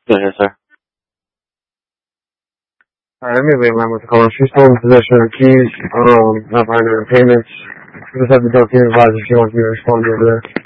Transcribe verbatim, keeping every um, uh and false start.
Go ahead, sir. Alright, let me wait line with the caller. She's still in possession of the keys, um, not finding her payments. I just have the document advisor. She wants me to respond over there.